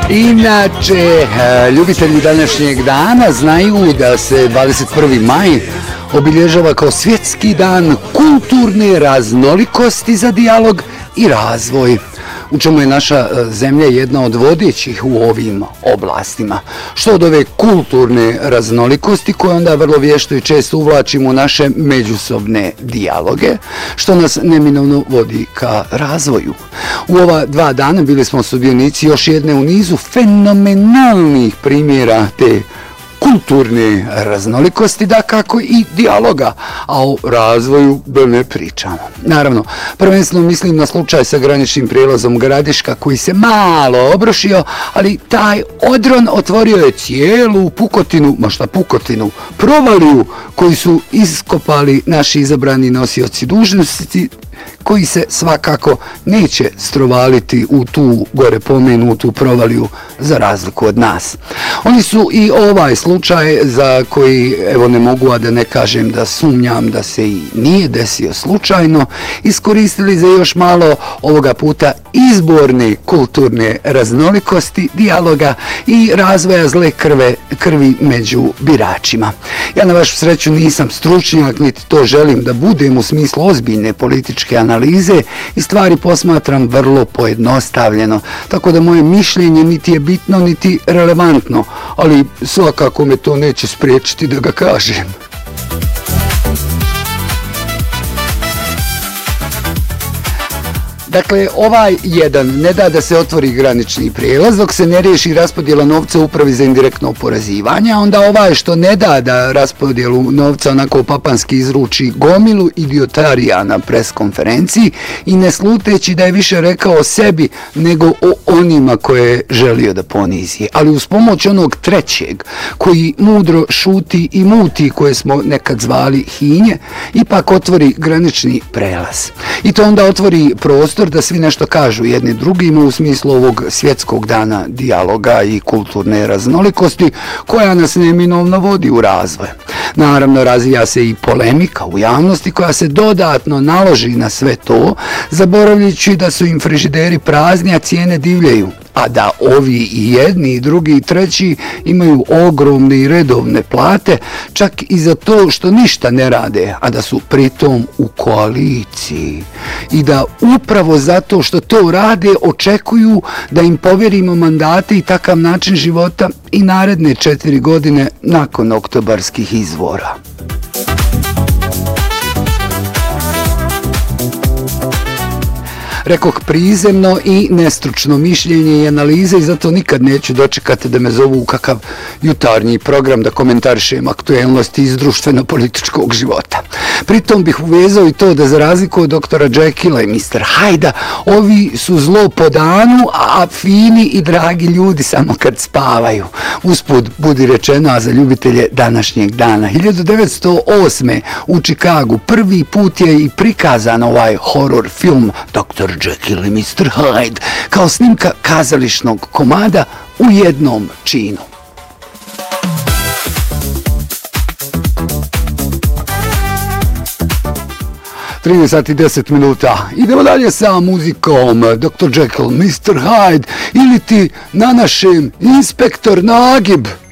Inače, ljubitelji današnjeg dana znaju da se 21. maj obilježava kao svjetski dan kulturne raznolikosti za dijalog i razvoj, u čemu je naša zemlja jedna od vodećih u ovim oblastima. Što od ove kulturne raznolikosti koje onda vrlo vješto i često uvlačimo u naše međusobne dijaloge, što nas neminovno vodi ka razvoju. U ova 2 dana bili smo sudionici još jedne u nizu fenomenalnih primjera te kulturne raznolikosti, dakako i dijaloga, a o razvoju da ne pričamo. Naravno, prvenstveno mislim na slučaj sa graničnim prijelazom Gradiška koji se malo obrušio, ali taj odron otvorio je cijelu pukotinu, možda pukotinu, provaliju koju su iskopali naši izabrani nosioci dužnosti, koji se svakako neće strovaliti u tu gore pomenutu provaliju za razliku od nas. Oni su i ovaj slučaj za koji, evo ne mogu a da ne kažem da sumnjam da se i nije desio slučajno, iskoristili za još malo ovoga puta izborne kulturne raznolikosti, dijaloga i razvoja zle krvi među biračima. Ja na vašu sreću nisam stručnjak, niti to želim da budem u smislu ozbiljne političke analize i stvari posmatram vrlo pojednostavljeno, tako da moje mišljenje niti je bitno niti relevantno, ali svakako me to neće spriječiti da ga kažem. Dakle, ovaj jedan ne da da se otvori granični prijelaz dok se ne riješi raspodjela novca u upravi za indirektno oporezivanje, a onda ovaj što ne da da raspodjelu novca onako papanski izruči gomilu idiotarija na preskonferenciji i ne sluteći da je više rekao o sebi nego o onima koje je želio da ponizi. Ali uz pomoć onog trećeg koji mudro šuti i muti, koje smo nekad zvali hinje, ipak otvori granični prelaz. I to onda otvori prostor da svi nešto kažu jedni drugima u smislu ovog svjetskog dana dijaloga i kulturne raznolikosti koja nas neminovno vodi u razvoj. Naravno, razvija se i polemika u javnosti koja se dodatno naloži na sve to, zaboravljajući da su im frižideri prazni, a cijene divljaju, a da ovi i jedni i drugi i treći imaju ogromne i redovne plate, čak i za to što ništa ne rade, a da su pritom u koaliciji. I da upravo zato što to rade očekuju da im povjerimo mandate i takav način života i naredne 4 godine nakon oktobarskih izbora. Rekoh prizemno i nestručno mišljenje i analize i zato nikad neću dočekati da me zovu u kakav jutarnji program da komentarišem aktuelnosti iz društveno-političkog života. Pritom bih uvezao i to da za razliku od doktora Jekylla i Mr. Hyda, ovi su zlo po danu, a fini i dragi ljudi samo kad spavaju. Usput budi rečeno, a za ljubitelje današnjeg dana. 1908. u Čikagu prvi put je i prikazan ovaj horor film Dr. Jekyll i Mr. Hyde kao snimka kazališnog komada u jednom činu. Sati 10 minuta. Idemo dalje sa muzikom Dr. Jekyll, Mr. Hyde ili ti na našem Inspektor Nagib.